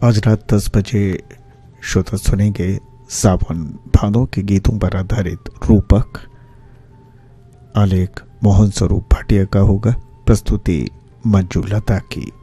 आज रात 10 बजे श्रोता सुनेंगे सावन भादों के गीतों पर आधारित रूपक। आलेख मोहन स्वरूप भाटिया का होगा, प्रस्तुति मंजू लता की।